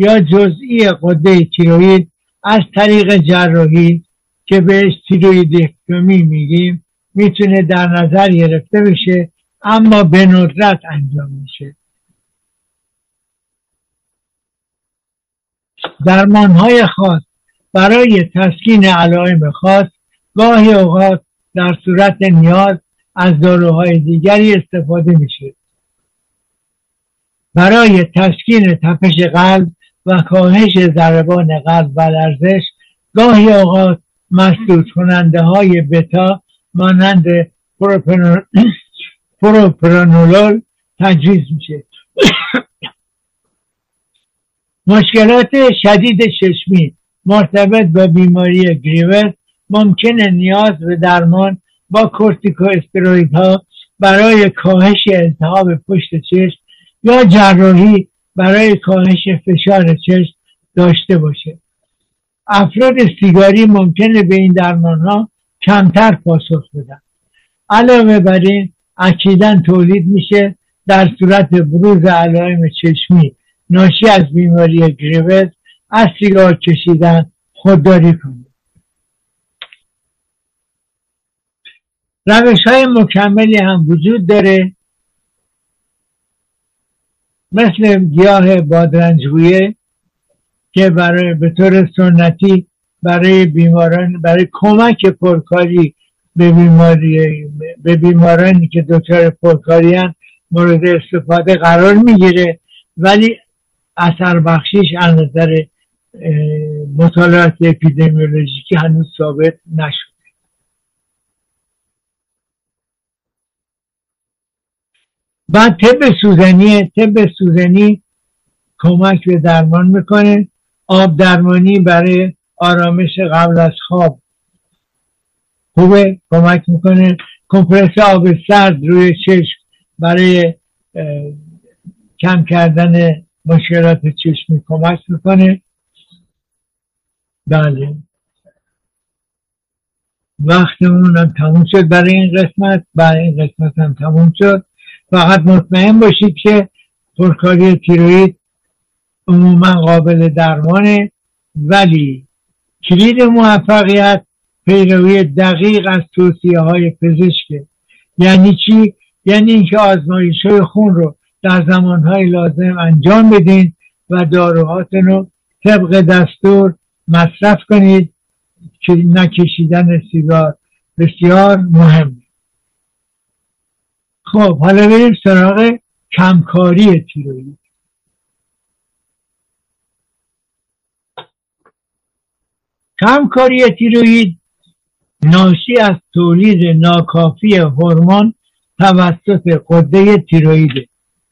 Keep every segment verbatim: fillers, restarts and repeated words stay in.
یا جزئی غده تیروئید از طریق جراحی که بهش تیروئیدکتومی میگیم میتونه در نظر گرفته بشه، اما به ندرت انجام میشه. درمانهای خاص برای تسکین علائم خاص گاهی اوقات در صورت نیاز از داروهای دیگری استفاده میشه. برای تسکین تپش قلب و کاهش ضربان قلب و لرزش گاهی اوقات مسدود کننده های بتا مانند پروپرانولول تجویز میشه. مشکلات شدید چشمی مرتبط با بیماری گریوس ممکنه نیاز به درمان با کورتیکواستروئیدها برای کاهش التهاب پشت چشم یا جراحی برای کاهش فشار چشم داشته باشه. افراد سیگاری ممکنه به این درمانها کمتر پاسخ بدن. علاوه بر این اکیداً تولید میشه در صورت بروز علائم چشمی ناشی از بیماری گریوس از سیگار کشیدن خودداری کنید. روش های مکملی هم وجود داره، مثل گیاه بادرنجگویه که برای به طور سنتی برای بیماران برای کمک پرکاری به بیماری به بیمارانی که دچار پرکاری هستند مورد استفاده قرار میگیره، ولی اثر بخشیش از نظر مطالعات اپیدمیولوژیکی هنوز ثابت نشده. بعد طب سوزنی طب سوزنی کمک به درمان میکنه. آب درمانی برای آرامش قبل از خواب خوبه، کمک میکنه. کمپرس آب سرد روی چشم برای کم کردن مشکلات چشمی کمک میکنه. بله، وقتمون هم تموم شد برای این قسمت برای این قسمت هم تموم شد. فقط مطمئن باشید که پرکاری تیروئید عموما قابل درمانه، ولی کلید موفقیت پیروی دقیق از توصیه های پزشکه. یعنی چی؟ یعنی اینکه آزمایش های خون رو در زمانهای لازم انجام بدین و داروهاتون رو طبق دستور مصرف کنید که نکشیدن سیگار بسیار مهمه. خب حالا بریم سراغ کمکاری تیروئید. کمکاری تیروئید ناشی از تولید ناکافی هورمون توسط غده تیروئید.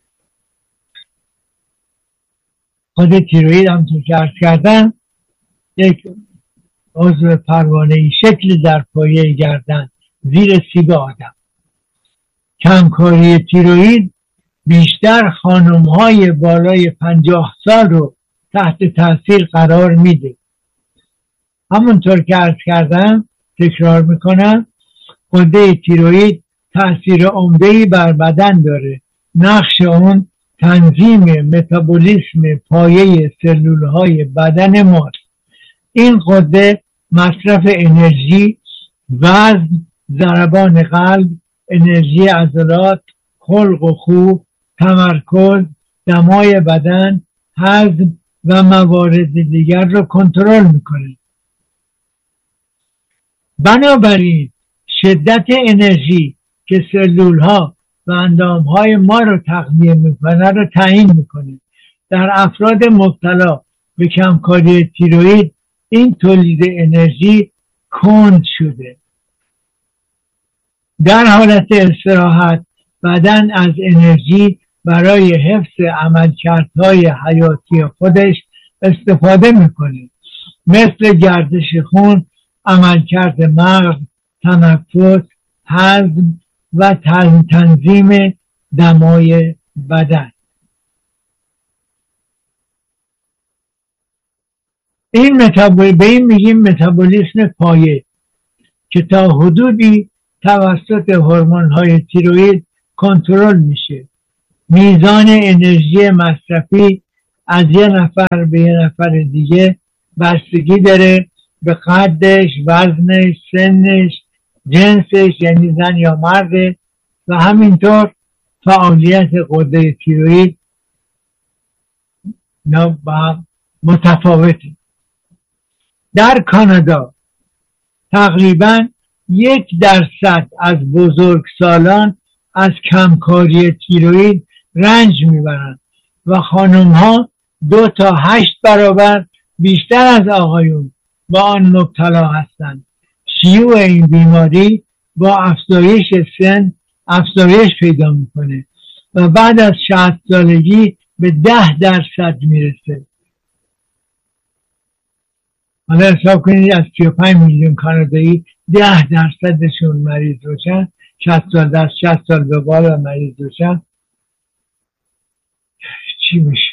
غده تیروئید همونطور که عرض کردم یک عضو پروانه‌ای شکل در پایه گردن زیر سیب آدم. کمکاری تیروئید بیشتر خانم‌های بالای پنجاه سال رو تحت تاثیر قرار میده. همونطور که عرض کردم، تکرار میکنم، غده تیروئید تاثیر عمده‌ای بر بدن داره. نقش اون تنظیم متابولیسم پایه سلول‌های بدن ماست. این غده مصرف انرژی، وزن، ضربان قلب، انرژی عضلات، خلق و خو، تمرکز، دمای بدن، هضم و موارد دیگر رو کنترل میکنه. بنابراین شدت انرژی که سلول ها و اندام های ما رو تغذیه میکنه رو تعیین میکنه. در افراد مبتلا به کمکاری تیروئید این تولید انرژی کند شده. در حالت استراحت بدن از انرژی برای حفظ عملکردهای حیاتی خودش استفاده میکنه، مثل گردش خون، عملکرد مغز، تنفس، هضم و تنظیم دمای بدن. این متابول به این میگیم متابولیسم پایه که تا حدودی توسط هورمون‌های تیروئید کنترل میشه. میزان انرژی مصرفی از یه نفر به یه نفر دیگه بستگی داره به قدش، وزنش، سنش، جنسش یعنی زن یا مرد و همینطور فعالیت غده تیروئید با متفاوته. در کانادا تقریبا یک درصد از بزرگسالان از کمکاری تیروئید رنج میبرند و خانم ها دو تا هشت برابر بیشتر از آقایون با آن مبتلا هستند. شیوع این بیماری با افزایش سن افزایش پیدا میکنه و بعد از شصت سالگی به ده درصد میرسه. حالا حساب کنید از سی و پنج میلیون کانادایی ده درصدشون مریض روشن، شصت سال در شصت سال به بالا مریض روشن، چی میشه؟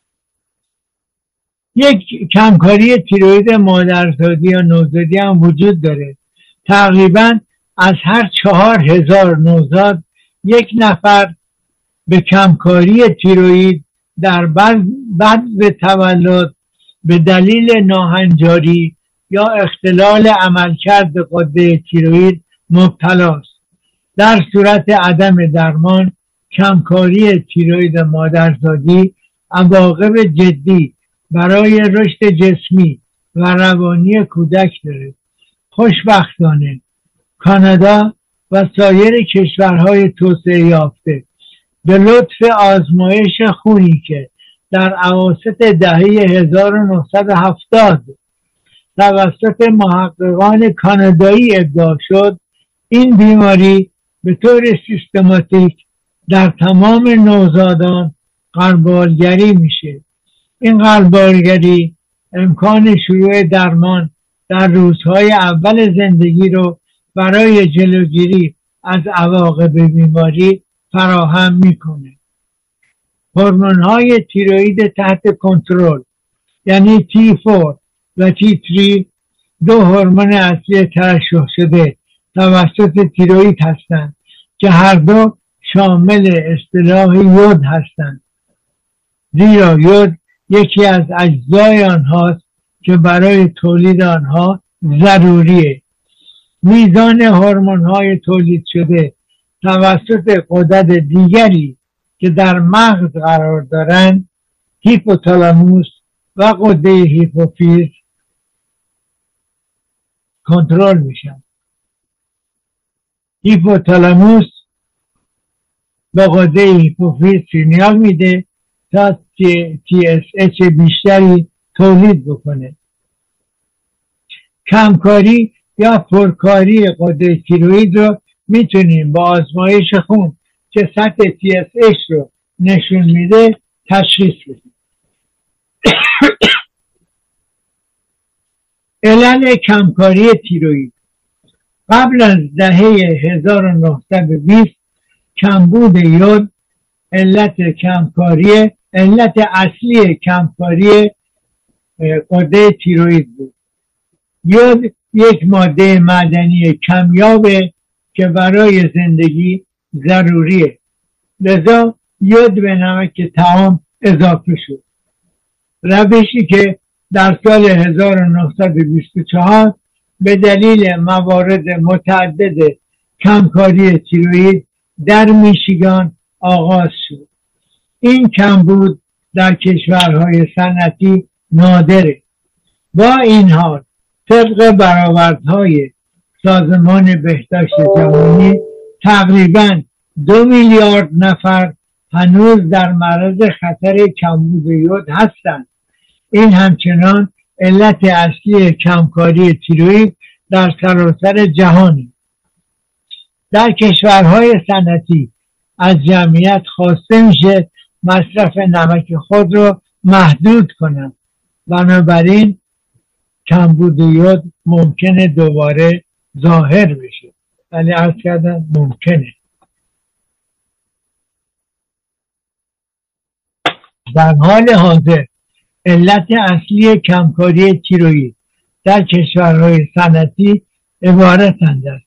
یک کمکاری تیروئید مادرزادی یا نوزادی هم وجود داره. تقریبا از هر چهار هزار نوزاد یک نفر به کمکاری تیروئید در بعد به تولد به دلیل ناهنجاری یا اختلال عملکرد غده تیروئید مبتلاست. در صورت عدم درمان کمکاری تیروئید مادرزادی عواقب جدی برای رشد جسمی و روانی کودک داره. خوشبختانه کانادا و سایر کشورهای توسعه یافته به لطف آزمایش خونی که در اواسط دهه هزار و نهصد و هفتاد توسط محققان کانادایی ابداع شد، این بیماری به طور سیستماتیک در تمام نوزادان غربالگری میشه. این غربالگری امکان شروع درمان در روزهای اول زندگی رو برای جلوگیری از عواقب بیماری فراهم میکنه. هورمون‌های تیروئید تحت کنترل یعنی تی فور و تی تری دو هورمون اصلی ترشح شده توسط تیروئید هستند که هر دو شامل اصطلاح یود هستند، زیرا یود یکی از اجزای آنهاست که برای تولید آنها ضروریه. میزان هورمون‌های تولید شده توسط غدد دیگری که در مغز قرار دارند، هیپوتالاموس و غده هیپوفیز کنترل میشن. هیپوتالاموس به غده هیپوفیز سیگنال میده تا تی اس اچ بیشتری تولید بکنه. کمکاری یا پرکاری غده تیروئید رو میتونیم با آزمایش خون که سطح تی اس اچ رو نشون میده تشخیص بدیم. علل کمکاری تیروئید: قبل از دهه هزار و نهصد و بیست کمبود یود علت کمکاری علت اصلی کمکاری غده تیروئید بود. یود یک ماده معدنی کمیابه که برای زندگی ضروریه، لذا یود به نمک طعام اضافه شد. روشی که در سال هزار و نهصد و بیست و چهار به دلیل موارد متعدد کمکاری تیروئید در میشیگان آغاز شد. این کمبود در کشورهای صنعتی نادره. با این حال طبق برآوردهای سازمان بهداشت جهانی تقریباً دو میلیارد نفر هنوز در معرض خطر کمبود یود هستند. این همچنان علت اصلی کمکاری تیروئید در سراسر جهانی. در کشورهای صنعتی از جمعیت خواسته میشه مصرف نمک خود رو محدود کنند، بنابراین کمبود یود ممکنه دوباره ظاهر بشه، ولی عرض کردم ممکنه. در حال حاضر علت اصلی کمکاری تیروئید در کشورهای صنعتی عبارتند است: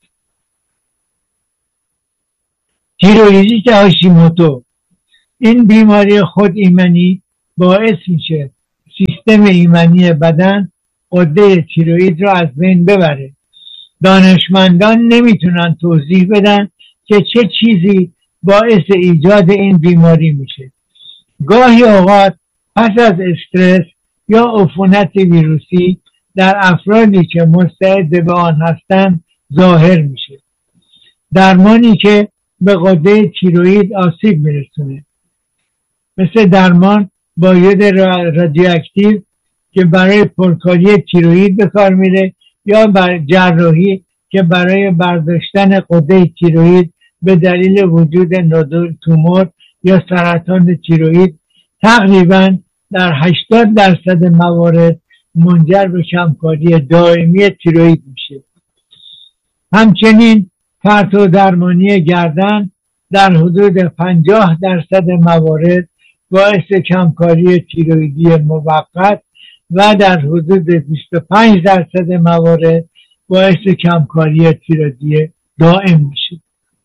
تیروئیدیت هاشیموتو. این بیماری خود ایمنی باعث میشه سیستم ایمنی بدن غده تیروئید رو از بین ببره. دانشمندان نمیتونن توضیح بدن که چه چیزی باعث ایجاد این بیماری میشه. گاهی اوقات پس از استرس یا عفونت ویروسی در افرادی که مستعد به آن هستند ظاهر میشه. درمانی که به غده تیروئید آسیب میرسونه، مثل درمان با یود رادیواکتیو که برای پرکاری تیروئید به کار میره، یا بر جراحی که برای برداشتن غده تیروئید به دلیل وجود نودول، تومور یا سرطان تیروئید، تقریبا در هشتاد درصد موارد منجر به کمکاری دائمی تیروئید میشه. همچنین پرتو درمانی گردن در حدود پنجاه درصد موارد باعث کمکاری تیروئیدی موقت و در حدود بیست و پنج درصد موارد باعث کمکاری تیروئیدی دائم میشه.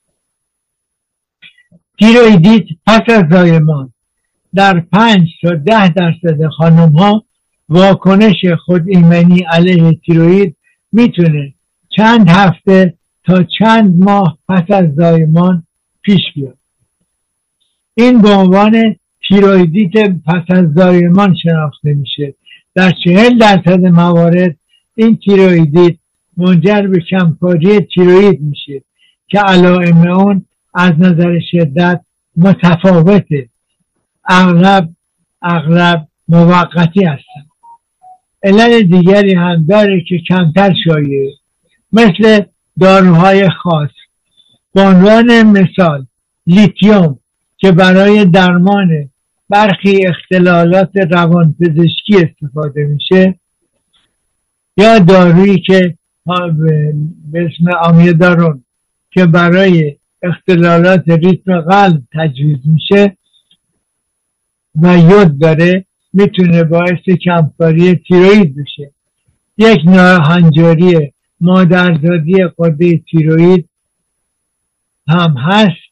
تیروئیدیت پس از زایمان در پنج تا ده درصد خانم ها واکنش خود ایمنی علیه تیروئید میتونه چند هفته تا چند ماه پس از زایمان پیش بیاد. این به عنوان تیروئیدیت پس از زایمان شناخته میشه. در چهل درصد موارد این تیروئیدیت منجر به کمکاری تیروئید میشه که علائم اون از نظر شدت متفاوته، اغلب اغلب موقتی هستن. علل دیگری هم داره که کمتر شایعه، مثل داروهای خاص. به عنوان مثال لیتیوم که برای درمان برخی اختلالات روانپزشکی استفاده میشه، یا دارویی که به اسم آمیدارون که برای اختلالات ریتم قلب تجویز میشه و یود داره، میتونه باعث کمکاری تیروئید بشه. یک ناهنجاری مادرزادی غده تیروئید هم هست،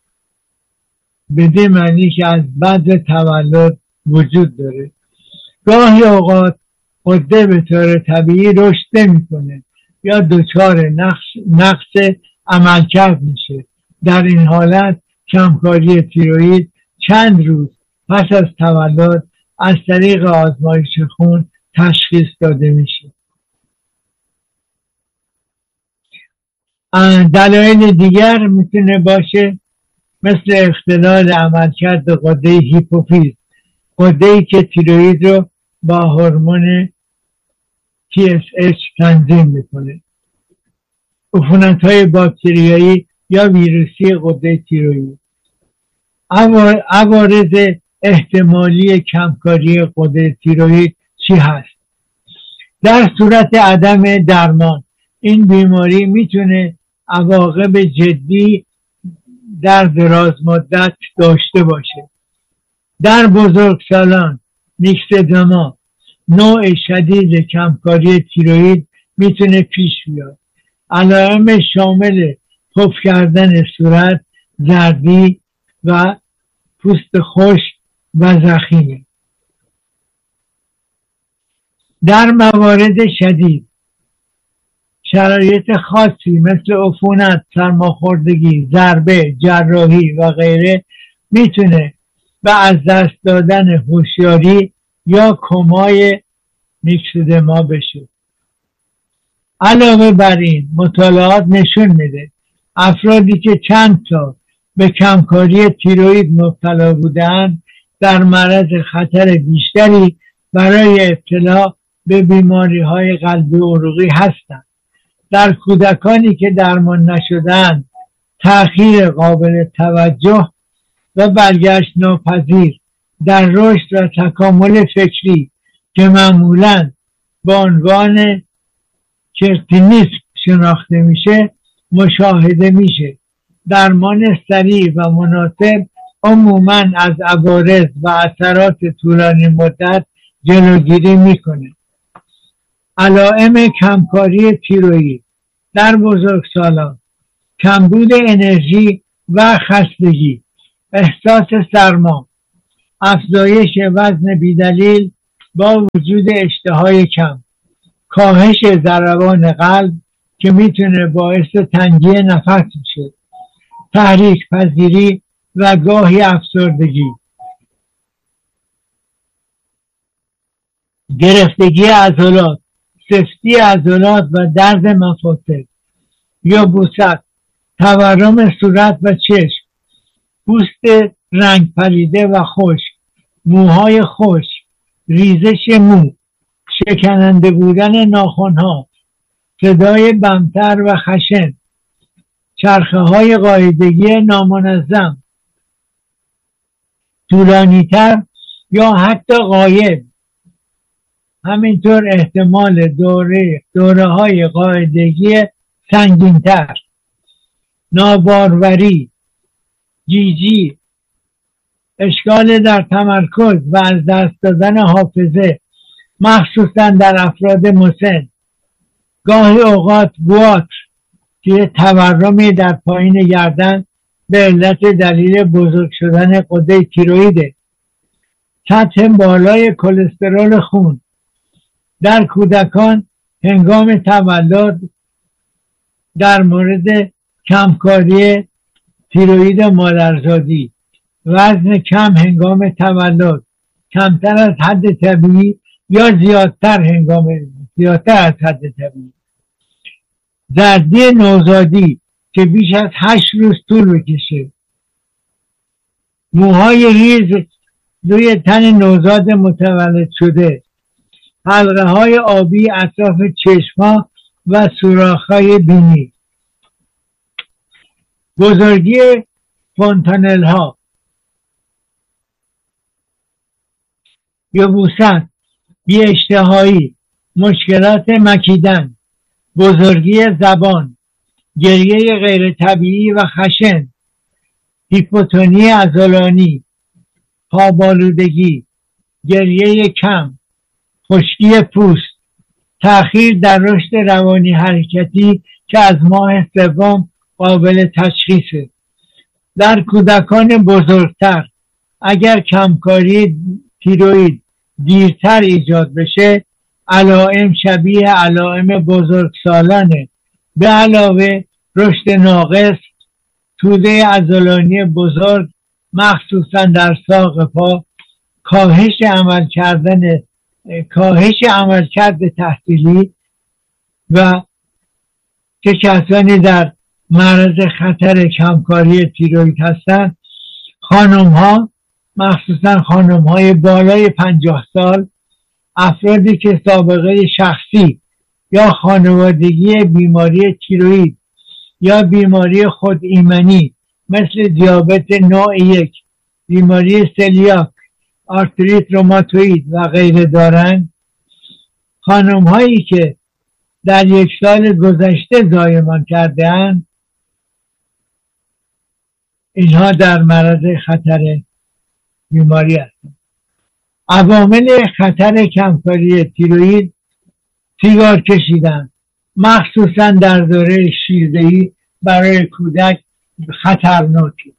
بدین معنی که از بعد تولد وجود داره. گاهی اوقات غده به طور طبیعی رشد نمیکنه یا دچار نقص نقص عملکرد میشه. در این حالت کمکاری تیروئید چند روز پس از تولد از طریق آزمایش خون تشخیص داده میشه. دلایل دیگر میتونه باشه مثل اختلال عملکرد غده هیپوفیز، غده‌ای که تیروئید رو با هورمون تی اس اچ تنظیم میکنه. عفونت‌های باکتریایی یا ویروسی غده تیروئید. عوارض احتمالی کمکاری غده تیروئید چی هست؟ در صورت عدم درمان این بیماری میتونه عواقب جدی در دراز مدت داشته باشه. در بزرگسالان میکسدما، نوع شدید کمکاری تیروئید میتونه پیش بیاد. علائم شامل پف کردن صورت، زردی و پوست خشک و ضخیم. در موارد شدید شرایط خاصی مثل عفونت، سرماخوردگی، ضربه، جراحی و غیره میتونه به از دست دادن هوشیاری یا کمای میکسدما بشه. علاوه بر این مطالعات نشون میده افرادی که چند تا به کمکاری تیروئید مبتلا بودند در معرض خطر بیشتری برای ابتلا به بیماری های قلبی و عروقی هستند. در کودکانی که درمان نشدند تأخیر قابل توجه و برگشت ناپذیر در رشد و تکامل فکری که معمولاً به عنوان کرتینیسم شناخته میشه مشاهده میشه. درمان سریع و مناسب عموماً از عوارض و اثرات طولانی مدت جلوگیری میکنه. علائم کمکاری تیروئید در بزرگسالان: کمبود انرژی و خستگی، احساس سرما، افزایش وزن بیدلیل با وجود اشتهای کم، کاهش ضربان قلب که میتونه باعث تنگی نفس بشه، تحریک پذیری و گاهی افسردگی، گرفتگی عضلات، سستی عضلات و درد مفاصل، یبوست، تورم صورت و چشم، پوست رنگ پریده و خشک، موهای خشک، ریزش مو، شکننده بودن ناخن‌ها، صدای بمتر و خشن، چرخه های قاعدگی نامنظم، طولانی‌تر یا حتی غایب، همینطور احتمال دوره دوره های قاعدگی سنگین‌تر، ناباروری، جیجی، اشکال در تمرکز و از دست دادن حافظه مخصوصا در افراد مسن، گاهی اوقات گواتر که تورمی در پایین گردن به علت دلیل بزرگ شدن غده تیروئید، سطح بالای کلسترول خون در کودکان هنگام تولد در مورد کمکاری تیروئید مادرزادی، وزن کم هنگام تولد کمتر از حد طبیعی یا زیادتر هنگام زیادتر از حد طبیعی، زردی نوزادی که بیش از هشت روز طول بکشه، موهای ریز روی تن نوزاد متولد شده، حلقه های آبی اطراف چشم‌ها و سوراخ‌های بینی، بزرگی فونتانل ها، یبوست، بی اشتهایی، مشکلات مکیدن، بزرگی زبان، گریه غیر طبیعی و خشن، هیپوتونی عضلانی، پابالودگی، گریه کم، خشکی پوست، تأخیر در رشد روانی حرکتی که از ماه سوم قابل تشخیصه. در کودکان بزرگتر اگر کمکاری تیروئید دیرتر ایجاد بشه، علائم شبیه علائم بزرگسالانه، به علاوه رشد ناقص، توده عضلانی بزرگ مخصوصا در ساق پا، کاهش عمل کردن کاهش عملکرد تحصیلی و که کسانی در معرض خطر کمکاری تیروئید هستند، خانم ها مخصوصا خانم های بالای پنجاه سال، افرادی که سابقه شخصی یا خانوادگی بیماری تیروئید یا بیماری خود ایمنی مثل دیابت نوع یک، بیماری سلیاک، آرتریت روماتوئید و غیره دارند، خانم هایی که در یک سال گذشته زایمان کرده اند، اینها در معرض خطر بیماری هستند. عوامل خطر کمکاری تیروئید: سیگار کشیدن، مخصوصا در دوره شیردهی برای کودک خطرناکه.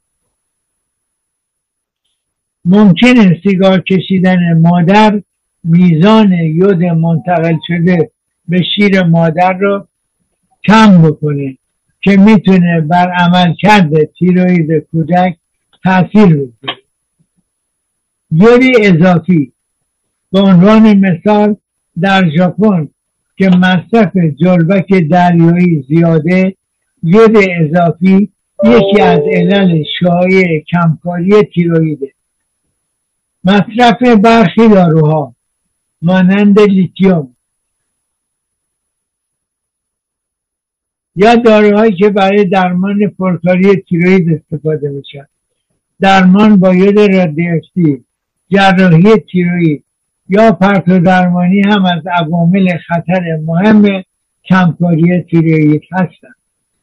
ممکنه سیگار کشیدن مادر میزان یود منتقل شده به شیر مادر رو کم بکنه که میتونه بر عملکرد تیروئید کودک تاثیر بذاره. یود اضافی، به عنوان مثال در ژاپن که مصرف جلبک دریایی زیاده، یود اضافی یکی از علل شایع کمکاری تیروئیده. مصرف برخی داروها مانند لیتیوم یا داروهایی که برای درمان پرکاری تیروئید استفاده میشن، درمان با یود رادیواکتیو، جراحی تیروئید یا پرتو درمانی هم از عوامل خطر مهم کمکاری تیروئید هستند.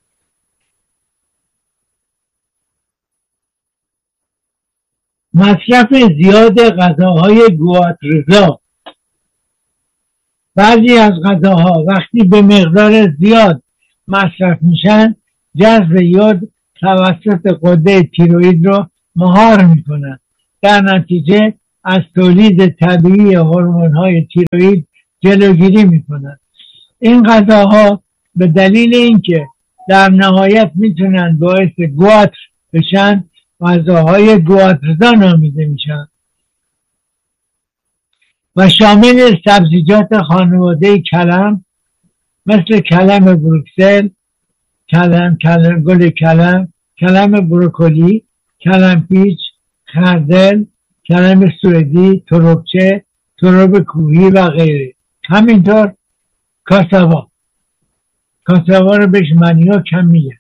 مصرف زیاد غذاهای گواترزا. بعضی از غذاها وقتی به مقدار زیاد مصرف میشن، جذب یود توسط غده تیروئید رو مهار میکنن در نتیجه از تولید طبیعی هورمون‌های تیروئید جلوگیری می‌کنند. این غذاها به دلیل اینکه در نهایت میتونن باعث گواتر بشن، غذاهای گواترزا نامیده میشن و شامل سبزیجات خانواده کلم مثل کلم بروکسل، کلم کلم گل کلم، کلم بروکلی، کلم پیچ، خردل، کلم سوئدی، تربچه، ترب کوهی و غیره. همینطور کاساوا کاساوا رو بهش منیوک هم میگن.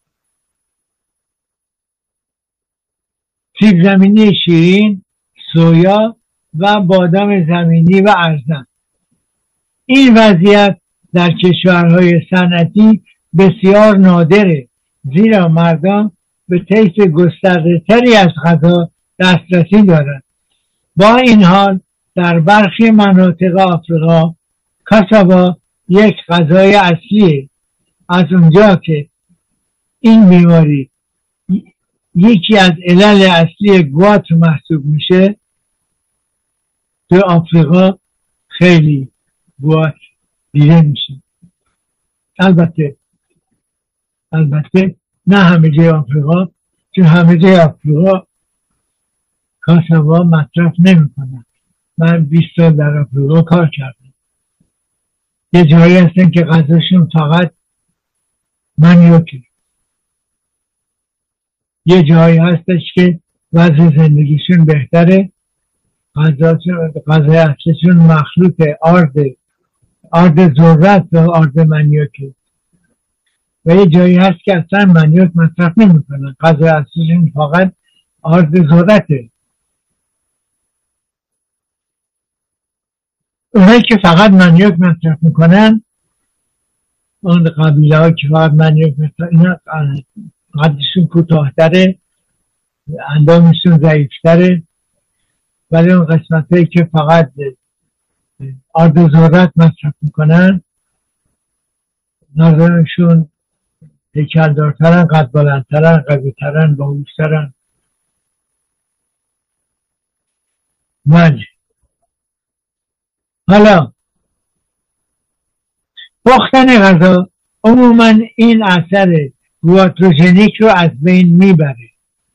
سیب زمینی شیرین، سویا و بادام زمینی و ارزن. این وضعیت در کشورهای صنعتی بسیار نادره، زیرا مردم به طیف گسترده تری از غذا دسترسی دارند. با این حال در برخی مناطق آفریقا کاساوا یک غذای اصلیه. از اونجا که این بیماری یکی از علل اصلی گواتر محسوب میشه، تو آفریقا خیلی گواتر دیده میشه. البته البته نه همه جای آفریقا، چون همه جای آفریقا کاساوا مصرف نمیکنن. من بیست سال در آفریقا کار کردم. یه جایی هستن که غذاشون فقط منیوکه، یه جایی هستش که وضع زندگیشون بهتره، غذای اصلشون مخلوط آرد آرد ذرت و آرد منیوکه و یه جایی هست که اصلا منیوک مصرف نمی کنن، غذای اصلشون فقط آرد ذرته. اونایی که فقط منیوک مصرف میکنن، اون قبیله ها که فقط منیوک مصرف، اینا قدشون کوتاه‌تره، اندامشون ضعیف‌تره، ولی اون قسمت هایی که فقط آرد ذرت مصرف میکنن نظرشون هیکل دارترن، قد بلندترن، قوی‌ترن، باهوش‌ترن. ولی حالا پختن غذا عموما این اثر گواتروژنیک رو از بین میبره.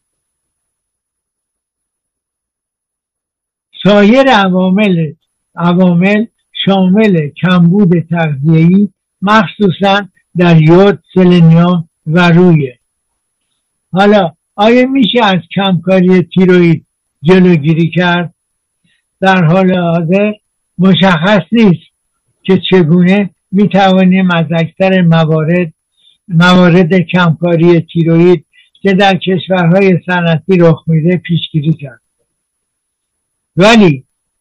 سایر عوامل عوامل شامل کمبود تغذیه‌ای مخصوصا در یود، سلنیوم و رویه. حالا آیا میشه از کمکاری تیروئید جلوگیری کرد؟ در حال حاضر مشخص نیست که چگونه میتوانیم از اکثر موارد موارد کمکاری تیروئید که در کشورهای صنعتی رخ میده پیشگیری کرد. ولی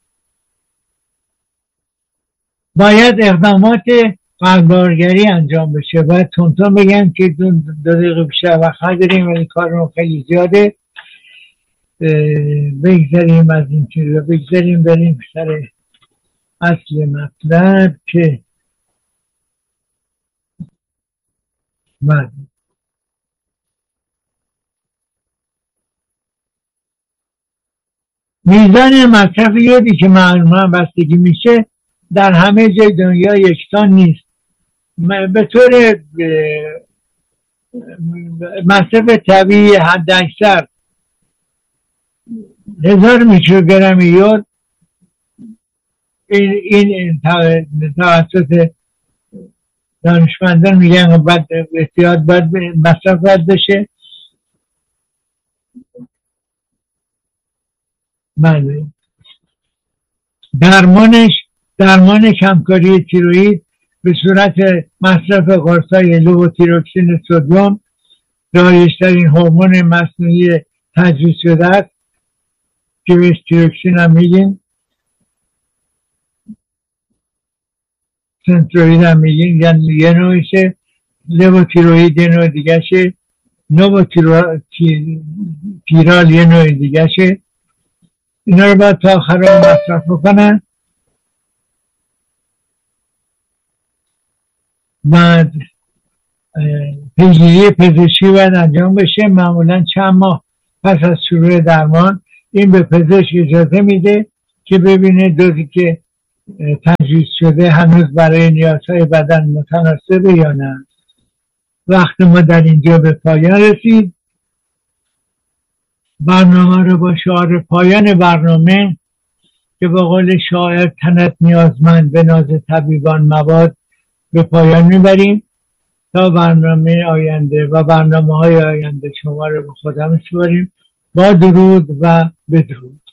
باید اقدامات قلب‌آورگری انجام بشه. باید تونتون بگم که دو دقیقه بیشتر وقت نداریم ولی کارمون خیلی زیاده. بگذاریم از این چیزا، بگذاریم بریم سر اصل مطلب که من میزان مصرف یودی که معلوماً بستگی میشه در همه جای دنیا یکسان نیست. به طور مصرف طبیعی حد اکثر هزار میکروگرم یود این این توسط دانشمندان میگن باید احتیاط باید مصرف باید بشه. من درمانش درمان کمکاری تیروئید به صورت مصرف قرصای لووتیروکسین سدیم، رایج‌ترین هورمون مصنوعی تجویز شده است که بهش تیروکسین هم میگیم، سنتروید هم میگیم، یعنی یه نوعیشه، لووتیروید یه نوع دیگه شه، نووتیرال یه نوع دیگه شه. اینا رو باید تا آخر رو مصرف بکنن. بعد پیگیری پزشکی باید انجام بشه، معمولا چند ماه پس از شروع درمان. این به پزشک اجازه میده که ببینه دوزی که تجویز شده هنوز برای نیازهای بدن متناسبه یا نه. وقت ما در اینجا به پایان رسید. برنامه رو با شعار پایان برنامه که به قول شاعر تنت نیازمند به ناز طبیبان مواد به پایان میبریم. تا برنامه آینده و برنامه های آینده شما رو به خدا میسپاریم. با درود و بدرود.